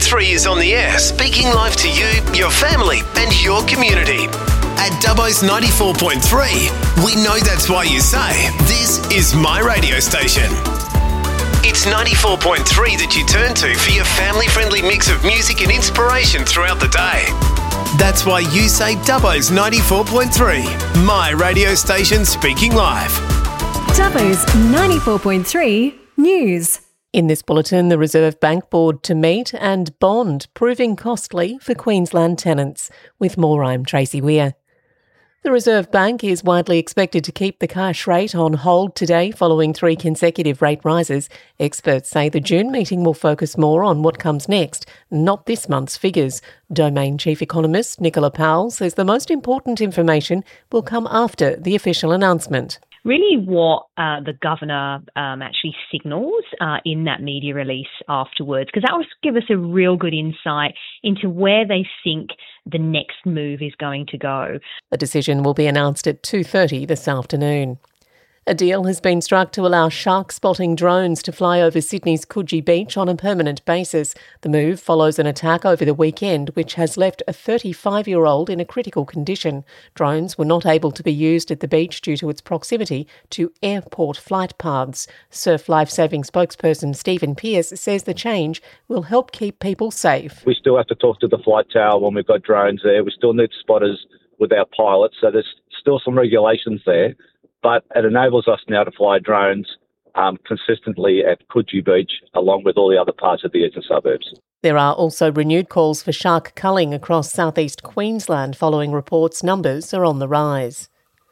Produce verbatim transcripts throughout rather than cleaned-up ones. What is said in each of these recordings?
three is on the air, speaking live to you, your family and your community. At Dubbo's ninety-four point three, we know that's why you say, this is my radio station. It's ninety-four point three that you turn to for your family-friendly mix of music and inspiration throughout the day. That's why you say Dubbo's ninety-four point three, my radio station speaking live. Dubbo's ninety-four point three News. In this bulletin, the Reserve Bank Board to meet and bond proving costly for Queensland tenants. With more, I'm Tracy Weir. The Reserve Bank is widely expected to keep the cash rate on hold today following three consecutive rate rises. Experts say the June meeting will focus more on what comes next, not this month's figures. Domain Chief Economist Nicola Powell says the most important information will come after the official announcement. Really what uh, the Governor um, actually signals uh, in that media release afterwards, because that will give us a real good insight into where they think the next move is going to go. The decision will be announced at two thirty this afternoon. A deal has been struck to allow shark-spotting drones to fly over Sydney's Coogee Beach on a permanent basis. The move follows an attack over the weekend which has left a thirty-five-year-old in a critical condition. Drones were not able to be used at the beach due to its proximity to airport flight paths. Surf Lifesaving spokesperson Stephen Pearce says the change will help keep people safe. We still have to talk to the flight tower when we've got drones there. We still need spotters with our pilots, so there's still some regulations there. But it enables us now to fly drones um, consistently at Coogee Beach, along with all the other parts of the eastern suburbs. There are also renewed calls for shark culling across southeast Queensland following reports numbers are on the rise.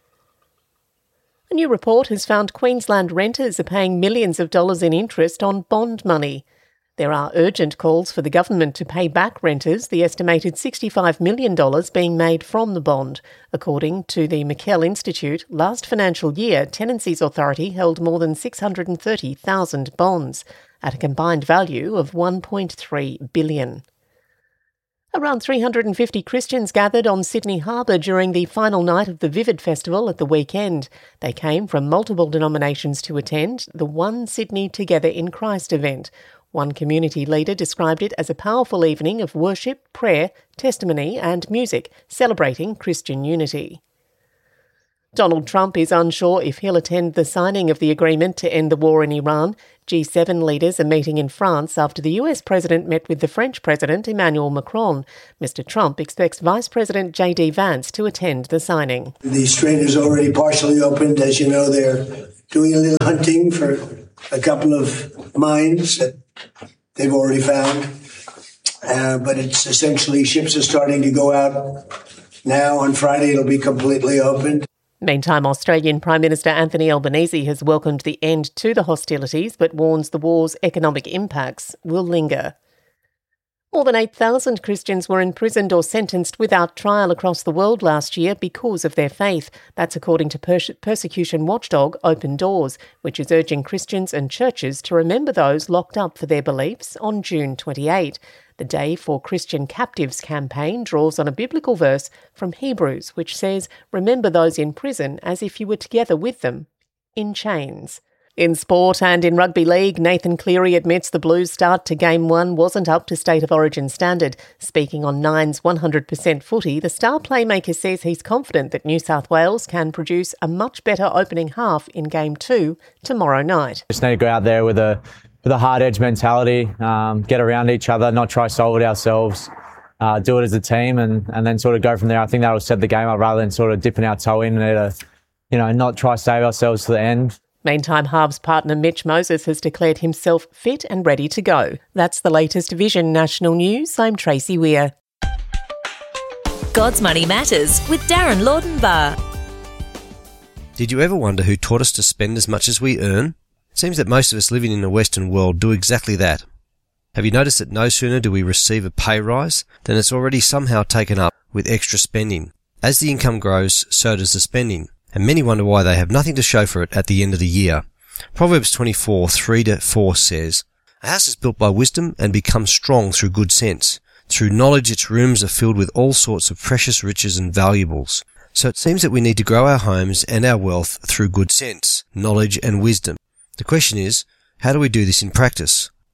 A new report has found Queensland renters are paying millions of dollars in interest on bond money. There are urgent calls for the government to pay back renters the estimated sixty-five million dollars being made from the bond. According to the McKell Institute, last financial year, Tenancies Authority held more than six hundred thirty thousand bonds at a combined value of one point three billion dollars. Around three hundred fifty Christians gathered on Sydney Harbour during the final night of the Vivid Festival at the weekend. They came from multiple denominations to attend the One Sydney Together in Christ event. One community leader described it as a powerful evening of worship, prayer, testimony and music, celebrating Christian unity. Donald Trump is unsure if he'll attend the signing of the agreement to end the war in Iran. G seven leaders are meeting in France after the U S president met with the French president Emmanuel Macron. Mister Trump expects Vice President J D Vance to attend the signing. The strait is already partially opened. As you know, they're doing a little hunting for a couple of mines that they've already found. Uh, but it's essentially ships are starting to go out now. On Friday, it'll be completely opened. Meantime, Australian Prime Minister Anthony Albanese has welcomed the end to the hostilities but warns the war's economic impacts will linger. More than eight thousand Christians were imprisoned or sentenced without trial across the world last year because of their faith. That's according to pers- persecution watchdog Open Doors, which is urging Christians and churches to remember those locked up for their beliefs on June twenty-eighth. The Day for Christian Captives campaign draws on a biblical verse from Hebrews, which says, "Remember those in prison as if you were together with them, in chains." In sport and in rugby league, Nathan Cleary admits the Blues' start to Game one wasn't up to State of Origin standard. Speaking on Nine's one hundred percent footy, the star playmaker says he's confident that New South Wales can produce a much better opening half in Game two tomorrow night. Just need to go out there with a with a hard-edge mentality, um, get around each other, not try to solve it ourselves, uh, do it as a team and, and then sort of go from there. I think that will set the game up rather than sort of dipping our toe in and, uh, you know, not try to save ourselves to the end. Meantime, halves partner Mitch Moses has declared himself fit and ready to go. That's the latest Vision National News. I'm Tracy Weir. God's Money Matters with Darren Laudenbar. Did you ever wonder who taught us to spend as much as we earn? It seems that most of us living in the Western world do exactly that. Have you noticed that no sooner do we receive a pay rise than it's already somehow taken up with extra spending? As the income grows, so does the spending, and many wonder why they have nothing to show for it at the end of the year. Proverbs twenty-four, three to four says, "A house is built by wisdom and becomes strong through good sense. Through knowledge its rooms are filled with all sorts of precious riches and valuables." So it seems that we need to grow our homes and our wealth through good sense, knowledge and wisdom. The question is, how do we do this in practice?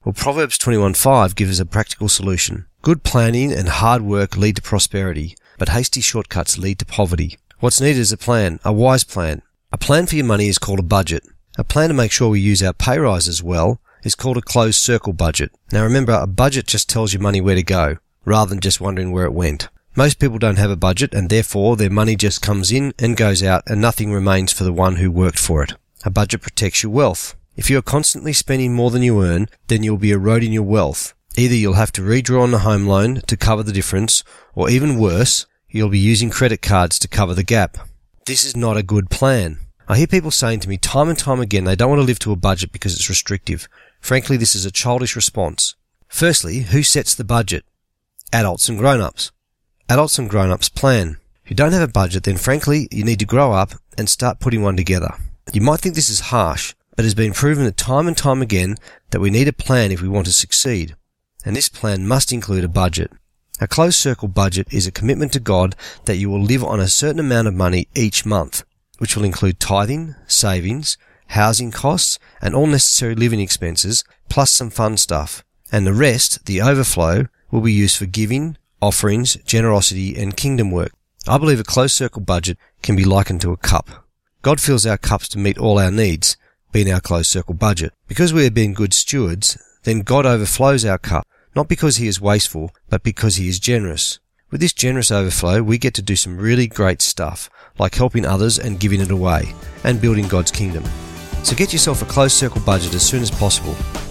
Well, Proverbs twenty-one five gives us a practical solution. Good planning and hard work lead to prosperity, but hasty shortcuts lead to poverty. What's needed is a plan, a wise plan. A plan for your money is called a budget. A plan to make sure we use our pay rises well is called a closed circle budget. Now remember, a budget just tells your money where to go, rather than just wondering where it went. Most people don't have a budget, and therefore their money just comes in and goes out, and nothing remains for the one who worked for it. A budget protects your wealth. If you are constantly spending more than you earn, then you'll be eroding your wealth. Either you'll have to redraw on the home loan to cover the difference, or even worse, you'll be using credit cards to cover the gap. This is not a good plan. I hear people saying to me time and time again they don't want to live to a budget because it's restrictive. Frankly, this is a childish response. Firstly, who sets the budget? Adults and grown-ups. Adults and grown-ups plan. If you don't have a budget, then frankly, you need to grow up and start putting one together. You might think this is harsh, but it has been proven that time and time again that we need a plan if we want to succeed. And this plan must include a budget. A closed circle budget is a commitment to God that you will live on a certain amount of money each month, which will include tithing, savings, housing costs, and all necessary living expenses, plus some fun stuff. And the rest, the overflow, will be used for giving, offerings, generosity, and kingdom work. I believe a closed circle budget can be likened to a cup. God fills our cups to meet all our needs, being our closed circle budget. Because we have been good stewards, then God overflows our cup, not because he is wasteful, but because he is generous. With this generous overflow, we get to do some really great stuff, like helping others and giving it away, and building God's kingdom. So get yourself a closed circle budget as soon as possible.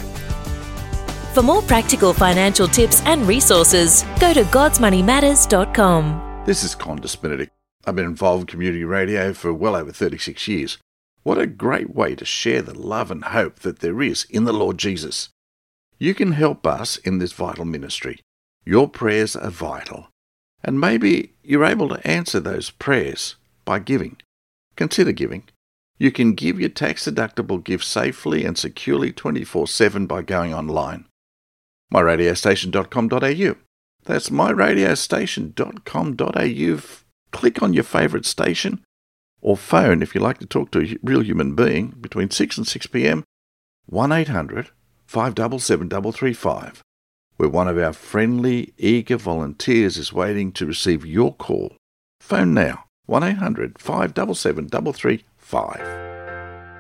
For more practical financial tips and resources, go to gods money matters dot com. This is Condis Benedict. I've been involved in community radio for well over thirty-six years. What a great way to share the love and hope that there is in the Lord Jesus. You can help us in this vital ministry. Your prayers are vital. And maybe you're able to answer those prayers by giving. Consider giving. You can give your tax-deductible gift safely and securely twenty-four seven by going online. my radio station dot com dot a u. That's my radio station dot com dot a u. Click on your favourite station or phone if you like to talk to a real human being between six and six p m, one eight hundred five seven seven three three five, where one of our friendly, eager volunteers is waiting to receive your call. Phone now, one eight hundred five seven seven three three five.